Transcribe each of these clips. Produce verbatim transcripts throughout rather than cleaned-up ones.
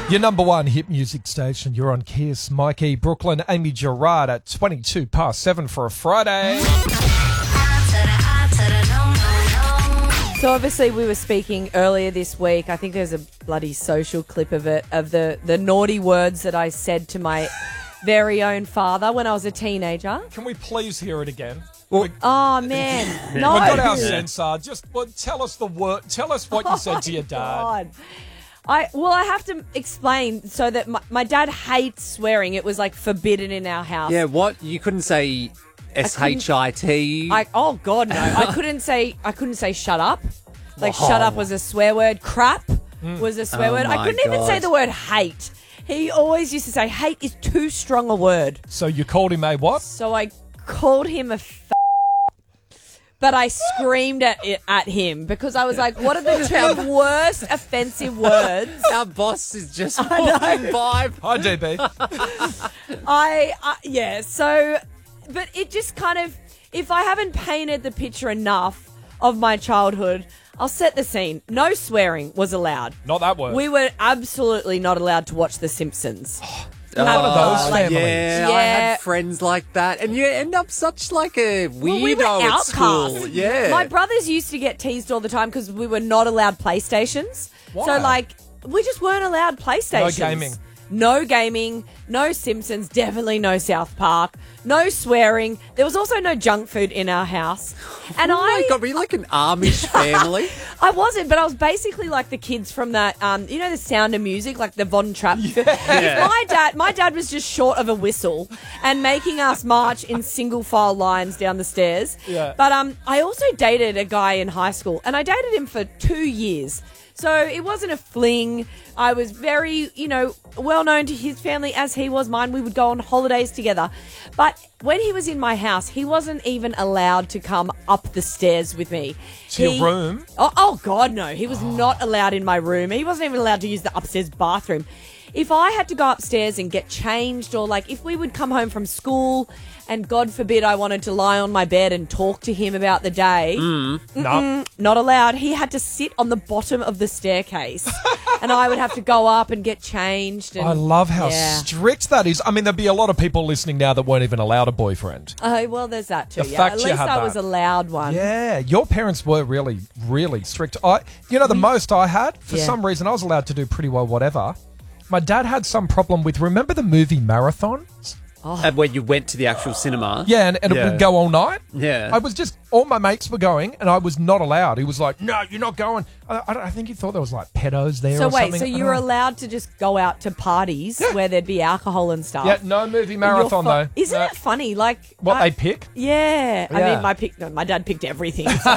Your number one hit music station. You're on Kiss. Mikey, Brooklyn, Amy Gerard at twenty-two past seven for a Friday. So obviously we were speaking earlier this week. I think there's a bloody social clip of it, of the, the naughty words that I said to my very own father when I was a teenager. Can we please hear it again? Well, oh, man. No. We've got our censor. Just well, tell us the word. Tell us what you said oh to your dad. God. I Well, I have to explain so that my, my dad hates swearing. It was like forbidden in our house. Yeah, what? You couldn't say S H I T? I, oh, God, no. I couldn't say I couldn't say shut up. Like, oh. shut up was a swear word. Crap mm. was a swear oh word. I couldn't God. even say the word hate. He always used to say hate is too strong a word. So you called him a what? So I called him a f***, but I screamed at it, at him because I was like, what are the two worst offensive words? Our boss is just walking by. Hi, D B. I, uh, yeah, so, but it just kind of, if I haven't painted the picture enough of my childhood, I'll set the scene. No swearing was allowed. Not that word. We were absolutely not allowed to watch The Simpsons. Oh, one of those like, families. Yeah, yeah, I had friends like that. And you end up such like a weirdo well, we were at outcasts. school. Yeah. My brothers used to get teased all the time because we were not allowed PlayStations. Why? So, like, we just weren't allowed PlayStations. No gaming. No gaming, no Simpsons, definitely no South Park, no swearing. There was also no junk food in our house. And oh I my God, were you like an Amish family? I wasn't, but I was basically like the kids from that, um, you know, The Sound of Music, like the Von Trapp. Yeah. If my dad, my dad was just short of a whistle and making us march in single file lines down the stairs. Yeah. But um, I also dated a guy in high school, and I dated him for two years. So it wasn't a fling. I was very, you know, well known to his family as he was mine. We would go on holidays together. But when he was in my house, he wasn't even allowed to come up the stairs with me. To he, your room? Oh, oh, God, no. He was oh. not allowed in my room. He wasn't even allowed to use the upstairs bathroom. If I had to go upstairs and get changed, or like if we would come home from school and God forbid I wanted to lie on my bed and talk to him about the day, mm. no. not allowed. He had to sit on the bottom of the staircase and I would have to go up and get changed. And, I love how yeah. strict that is. I mean, there'd be a lot of people listening now that weren't even allowed a boyfriend. Oh, well, there's that too. The yeah. fact At you least had I that. was allowed one. Yeah, your parents were really, really strict. I, you know, the we, most I had, for yeah. some reason, I was allowed to do pretty well whatever. My dad had some problem with, remember the movie Marathon? Oh. Uh, where you went to the actual cinema. Yeah, and, and yeah. it would go all night. Yeah. I was just, all my mates were going, and I was not allowed. He was like, no, you're not going. I, I, I think he thought there was like pedos there so or wait, something. So you were allowed to just go out to parties yeah. where there'd be alcohol and stuff? Yeah, no movie Marathon, fu- though. Isn't no. it funny? Like What I, they pick? Yeah. yeah. I mean, my, pick, no, my dad picked everything. So.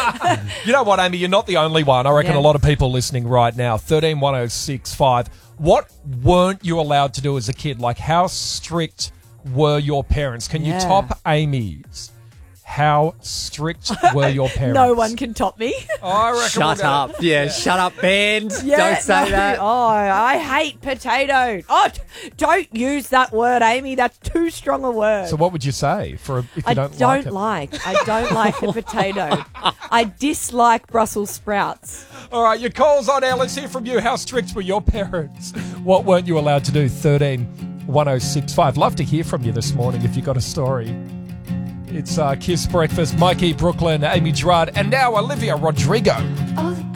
You know what, Amy? You're not the only one. I reckon yeah. a lot of people listening right now, thirteen one oh six five. What weren't you allowed to do as a kid? Like, how strict were your parents? Can yeah. you top Amy's? How strict were your parents? No one can top me. I reckon Shut we'll up. Yeah, yeah, shut up, band. Yeah, don't say no. that. Oh, I hate potato. Oh, don't use that word, Amy. That's too strong a word. So what would you say for a, if you I don't, don't like it? like. I don't like the potato. I dislike Brussels sprouts. All right, your call's on air. Let's hear from you. How strict were your parents? What weren't you allowed to do? thirteen one oh six five. Love to hear from you this morning if you got a story. It's uh, Kiss Breakfast, Mikey, Brooklyn, Amy Gerard, and now Olivia Rodrigo. Oh,